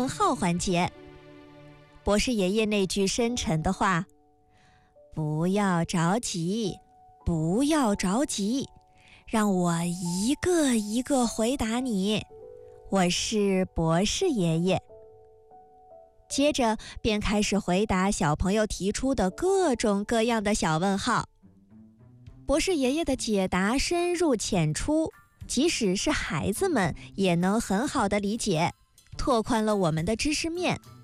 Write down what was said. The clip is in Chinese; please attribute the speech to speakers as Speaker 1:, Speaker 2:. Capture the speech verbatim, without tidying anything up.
Speaker 1: 问号环节。博士爷爷那句深沉的话：不要着急，不要着急，让我一个一个回答你。我是博士爷爷。接着便开始回答小朋友提出的各种各样的小问号。博士爷爷的解答深入浅出，即使是孩子们也能很好的理解，拓宽了我们的知识面。